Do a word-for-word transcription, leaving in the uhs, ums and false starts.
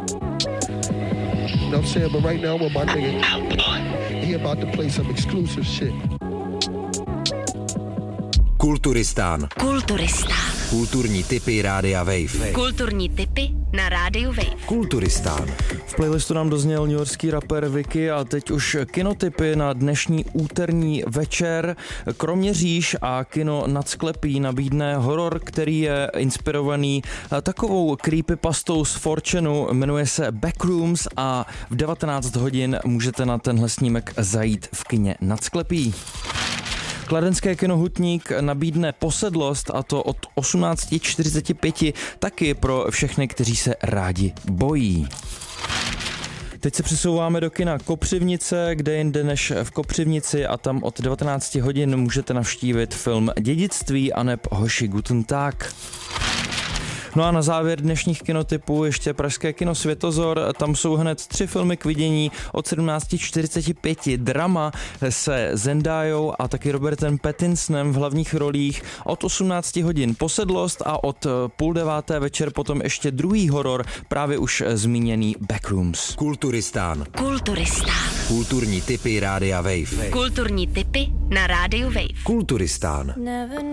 You know what I'm saying? But right now with my nigga, he about to play some exclusive shit. Kulturistán. Kulturistán. Kulturní tipy Rádia Wave. Kulturní tipy na Rádiu Wave. Kulturistán. V playlistu nám dozněl newyorský rapper Vicky a teď už kinotipy na dnešní úterní večer. Kroměříž a kino Nad sklepí nabídne horor, který je inspirovaný takovou creepypastou z Fortune, jmenuje se Backrooms a v devatenáct hodin můžete na tenhle snímek zajít v kině Nad sklepí. Kladenské kino Hutník nabídne Posedlost, a to od osmnáct čtyřicet pět taky pro všechny, kteří se rádi bojí. Teď se přesouváme do kina Kopřivnice, kde jinde než v Kopřivnici, a tam od devatenáct hodin můžete navštívit film Dědictví aneb Hoši guten Tag. No a na závěr dnešních kinotipů ještě pražské kino Světozor, tam jsou hned tři filmy k vidění od sedmnáct čtyřicet pět, drama se Zendayou a taky Robertem Pattinsonem v hlavních rolích, od osmnáct hodin Posedlost a od půl deváté večer potom ještě druhý horor, právě už zmíněný Backrooms. Kulturistán. Kulturistán. Kulturní tipy Rádia Wave. Kulturní tipy na Rádiu Wave. Kulturistán.